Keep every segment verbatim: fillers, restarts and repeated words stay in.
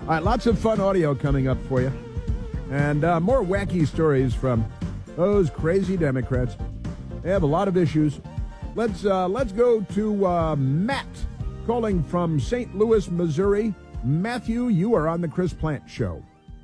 All right, lots of fun audio coming up for you. And uh, more wacky stories from those crazy Democrats. They have a lot of issues. Let's uh, let's go to uh, Matt calling from Saint Louis, Missouri. Matthew, you are on the Chris Plant Show.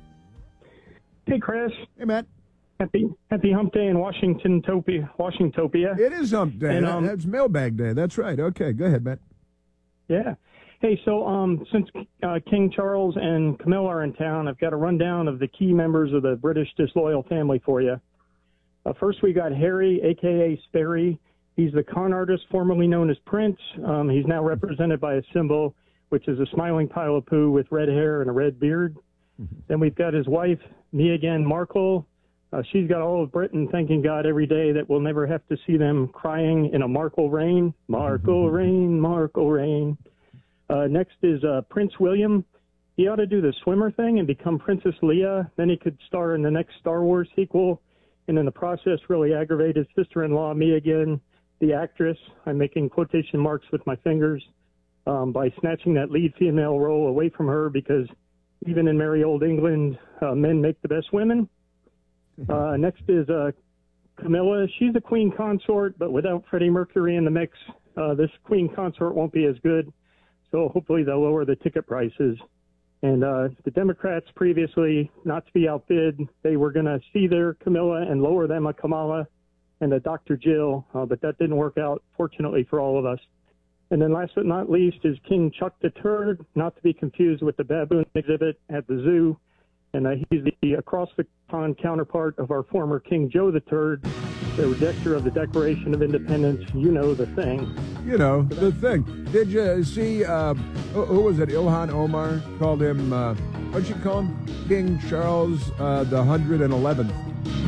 Hey, Chris. Hey, Matt. Happy Happy Hump Day in Washington, Topia, Washingtopia. It is Hump Day. And, um, That's Mailbag Day. That's right. Okay, go ahead, Matt. Yeah. Hey, so um, since uh, King Charles and Camilla are in town, I've got a rundown of the key members of the British disloyal family for you. Uh, first, we got Harry, a k a. Sperry. He's the con artist formerly known as Prince. Um, he's now represented by a symbol, which is a smiling pile of poo with red hair and a red beard. Mm-hmm. Then we've got his wife, Meghan Markle. Uh, she's got all of Britain thanking God every day that we'll never have to see them crying in a Markle rain. Markle rain, Markle rain. Uh, next is uh, Prince William. He ought to do the swimmer thing and become Princess Leia. Then he could star in the next Star Wars sequel, and in the process really aggravate his sister-in-law, Meghan, the actress. I'm making quotation marks with my fingers, um, by snatching that lead female role away from her, because even in merry old England, uh, men make the best women. Uh, next is uh, Camilla. She's a queen consort, but without Freddie Mercury in the mix, uh, this queen consort won't be as good. So hopefully they'll lower the ticket prices. And uh, the Democrats previously, not to be outbid, they were going to see their Camilla and lower them a Kamala and a Doctor Jill, uh, but that didn't work out, fortunately for all of us. And then last but not least is King Chuck the Turd, not to be confused with the baboon exhibit at the zoo. And uh, he's the across-the-pond counterpart of our former King Joe the Turd, the redactor of the Declaration of Independence. You know the thing. You know the thing. Did you see, uh, who was it, Ilhan Omar called him, uh, what'd you call him? King Charles uh, the one hundred eleventh.